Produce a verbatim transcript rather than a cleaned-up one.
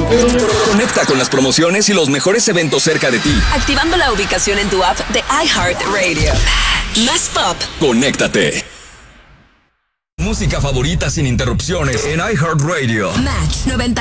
Conecta con las promociones y los mejores eventos cerca de ti. Activando la ubicación en tu app de iHeartRadio. Más pop. Conéctate. Música favorita sin interrupciones en iHeartRadio. Match noventa.